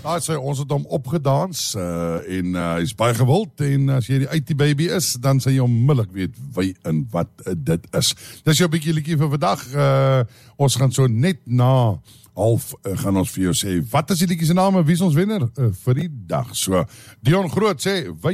Daar sê ons het hom opgedans en hy is baie gewild en as jy die IT-baby is, dan sal jy onmiddellik weet wie en wat dit is. Dis jou bietjie liedjie vir vandag. Ons gaan so net na 12:30 gaan ons vir jou sê, wat is die liedjie se naam en wie is ons wenner vir die dag? So, Dion Groot sê,